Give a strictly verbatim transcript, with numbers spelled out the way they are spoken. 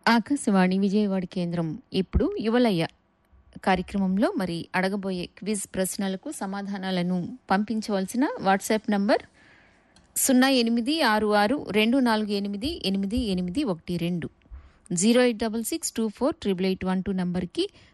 ఆకాశవాణి విజయవాడ కేంద్రం. ఇప్పుడు యువలయ్య కార్యక్రమంలో మరి అడగబోయే క్విజ్ ప్రశ్నలకు సమాధానాలను పంపించవలసిన వాట్సాప్ నంబర్ సున్నా ఎనిమిది ఆరు ఆరు రెండు నాలుగు ఎనిమిది ఎనిమిది ఎనిమిది ఒకటి రెండు zero eight double six two four triple eight one two నంబర్కి